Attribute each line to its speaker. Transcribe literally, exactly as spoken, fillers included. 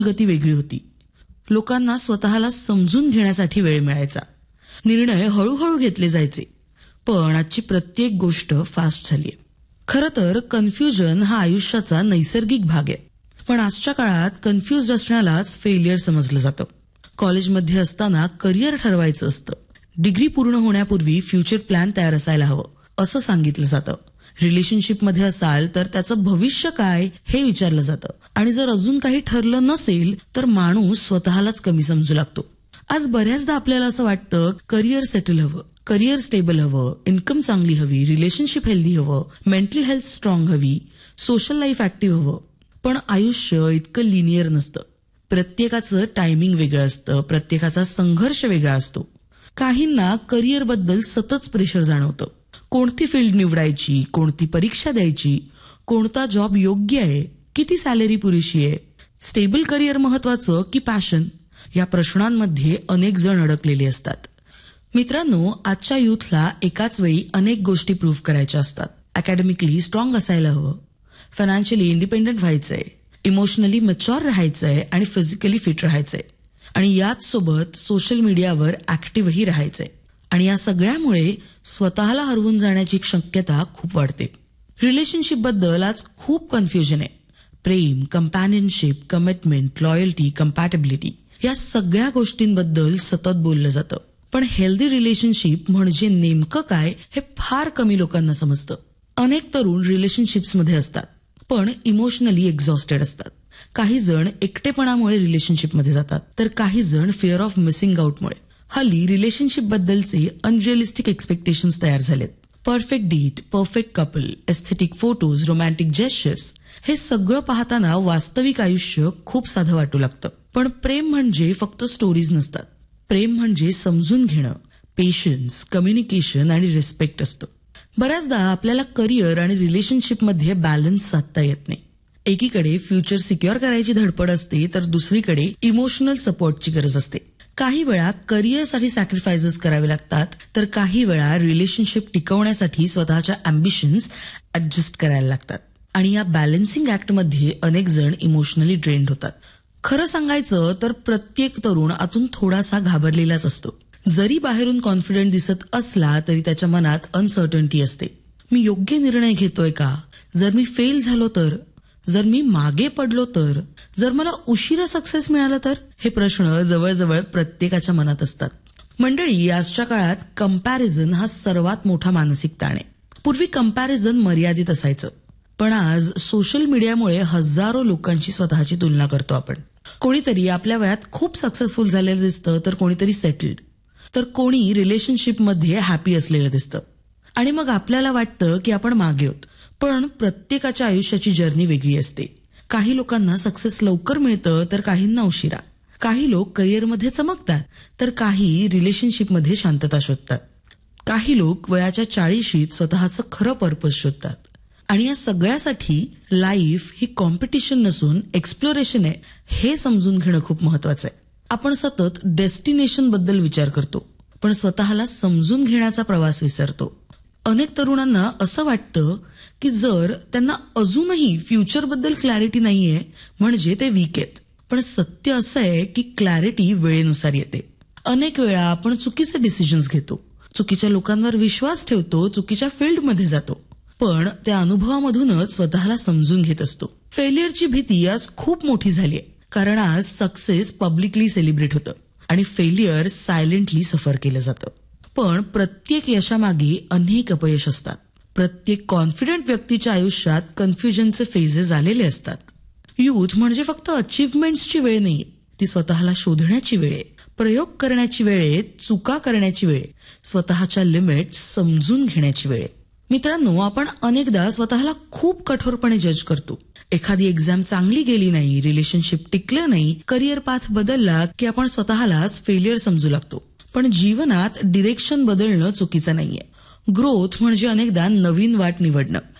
Speaker 1: गती वेगळी होती. लोकांना स्वतःला समजून घेण्यासाठी वेळ मिळायचा. निर्णय हळूहळू घेतले जायचे. पण आजची प्रत्येक गोष्ट फास्ट झालीय. खरं तर कन्फ्युजन हा आयुष्याचा नैसर्गिक भाग आहे. पण आजच्या काळात कन्फ्युज्ड असण्यालाच फेलियर समजलं जातं. कॉलेजमध्ये असताना करिअर ठरवायचं असतं. डिग्री पूर्ण होण्यापूर्वी फ्युचर प्लॅन तयार असायला हवं असं सांगितलं जातं. रिलेशनशिपमध्ये असाल तर त्याचं भविष्य काय हे विचारलं जातं. आणि जर अजून काही ठरलं नसेल तर माणूस स्वतःलाच कमी समजू लागतो. आज बऱ्याचदा आपल्याला असं वाटतं करिअर सेटल हवं, करिअर स्टेबल हवं, इन्कम चांगली हवी, रिलेशनशिप हेल्दी हवं, मेंटल हेल्थ स्ट्रॉंग हवी, सोशल लाईफ ऍक्टिव्ह हवं. पण आयुष्य इतकं लिनियर नसतं. प्रत्येकाचं टायमिंग वेगळं असतं. प्रत्येकाचा संघर्ष वेगळा असतो. काहींना करिअर बद्दल सतत प्रेशर जाणवतं. कोणती फील्ड निवडायची, कोणती परीक्षा द्यायची, कोणता जॉब योग्य आहे, किती सॅलरी पुरेशी आहे, स्टेबल करिअर महत्वाचं की पॅशन, या प्रश्नांमध्ये अनेक जण अडकलेले असतात. मित्रांनो, आजच्या युथला एकाच वेळी अनेक गोष्टी प्रूव्ह करायच्या असतात. अकॅडमिकली स्ट्रॉंग असायला हवं, फायनान्शियली इंडिपेंडंट व्हायचंय, इमोशनली मॅच्युअर राहायचंय आणि फिजिकली फिट राहायचंय. आणि याच सोबत सोशल मीडियावर ऍक्टिव्हही राहायचंय. आणि या सगळ्यामुळे स्वतःला हरवून जाण्याची शक्यता खूप वाढते. रिलेशनशिप बद्दल आज खूप कन्फ्युजन आहे. प्रेम, कंपॅनियनशिप, कमिटमेंट, लॉयल्टी, कंपॅटेबिलिटी या सगळ्या गोष्टींबद्दल सतत बोललं जातं. पण हेल्दी रिलेशनशिप म्हणजे नेमकं काय हे फार कमी लोकांना समजतं. अनेक तरुण रिलेशनशिप्समध्ये असतात पण इमोशनली एक्झॉस्टेड असतात. काही जण एकटेपणामुळे रिलेशनशिपमध्ये जातात तर काही जण फिअर ऑफ मिसिंग आउटमुळे. हल्ली रिलेशनशिप बद्दलचे अनरिअलिस्टिक एक्सपेक्टेशन्स तयार झालेत. Perfect date, perfect couple, aesthetic photos, romantic gestures हे सगळं पाहताना वास्तविक आयुष्य खूप साधं वाटू लागतं. पण प्रेम म्हणजे फक्त स्टोरीज नसतात. प्रेम म्हणजे समजून घेणं, पेशन्स, कम्युनिकेशन आणि रिस्पेक्ट असतं. बऱ्याचदा आपल्याला करिअर आणि रिलेशनशिपमध्ये बॅलन्स साधता येत नाही. एकीकडे फ्युचर सिक्युअर करायची धडपड असते तर दुसरीकडे इमोशनल सपोर्टची गरज असते. काही वेळा करिअरसाठी सॅक्रिफायसेस करावे लागतात तर काही वेळा रिलेशनशिप टिकवण्यासाठी स्वतःच्या अम्बिशन्स ऍडजस्ट करायला लागतात. आणि या बॅलन्सिंग ऍक्टमध्ये अनेक जण इमोशनली ड्रेन्ड होतात. खरं सांगायचं तर प्रत्येक तरुण आतून थोडासा घाबरलेलाच असतो. जरी बाहेरून कॉन्फिडंट दिसत असला तरी त्याच्या मनात अनसर्टन्टी असते. मी योग्य निर्णय घेतोय का? जर मी फेल झालो तर? जर मी मागे पडलो तर? जर मला उशिरा सक्सेस मिळाला तर? हे प्रश्न जवळजवळ प्रत्येकाच्या मनात असतात. मंडळी, आजच्या काळात कंपॅरिझन हा सर्वात मोठा मानसिक ताण आहे. पूर्वी कंपॅरिझन मर्यादित असायचं पण आज सोशल मीडियामुळे हजारो लोकांची स्वतःची तुलना करतो आपण. कोणीतरी आपल्या वयात खूप सक्सेसफुल झालेलं दिसतं तर कोणीतरी सेटल्ड, तर कोणी रिलेशनशिपमध्ये हॅपी असलेलं दिसतं. आणि मग आपल्याला वाटतं की आपण मागे आहोत. पण प्रत्येकाच्या आयुष्याची जर्नी वेगळी असते. काही लोकांना सक्सेस लवकर मिळतं तर काहींना उशिरा. काही लोक करिअरमध्ये चमकतात तर काही रिलेशनशिपमध्ये शांतता शोधतात. काही लोक वयाच्या चाळीशीत स्वतःचं खरं पर्पज शोधतात. आणि या सगळ्यासाठी लाईफ ही कॉम्पिटिशन नसून एक्सप्लोरेशन आहे हे समजून घेणं खूप महत्वाचं आहे. आपण सतत डेस्टिनेशन बद्दल विचार करतो पण स्वतःला समजून घेण्याचा प्रवास विसरतो. अनेक तरुणांना असं वाटतं की जर त्यांना अजूनही फ्युचर बद्दल क्लॅरिटी नाहीये म्हणजे ते वीक आहेत. पण सत्य असं आहे की क्लॅरिटी वेळेनुसार येते. अनेक वेळा आपण चुकीचे डिसिजन्स घेतो, चुकीच्या लोकांवर विश्वास ठेवतो, चुकीच्या फील्डमध्ये जातो. पण त्या अनुभवामधूनच स्वतःला समजून घेत असतो. फेलियरची भीती आज खूप मोठी झाली आहे कारण आज सक्सेस पब्लिकली सेलिब्रेट होतं आणि फेलियर सायलेंटली सफर केलं जातं. पण प्रत्येक यशामागे अनेक अपयश असतात. प्रत्येक कॉन्फिडंट व्यक्तीच्या आयुष्यात कन्फ्युजनचे फेजेस आलेले असतात. युथ म्हणजे फक्त अचीव्हमेंट्सची वेळ नाहीये, ती स्वतःला शोधण्याची वेळ आहे, प्रयोग करण्याची वेळ आहे, चुका करण्याची वेळ आहे, स्वतःच्या लिमिट्स समजून घेण्याची वेळ आहे. मित्रांनो, आपण अनेकदा स्वतःला खूप कठोरपणे जज करतो. एखादी एक्झाम चांगली गेली नाही, रिलेशनशिप टिकलं नाही, करिअर पाथ बदलला की आपण स्वतःलाच फेलियर समजू लागतो. पण जीवनात डिरेक्शन बदलणं चुकीचं नाहीये. ग्रोथ म्हणजे अनेकदा नवीन वाट निवडणं.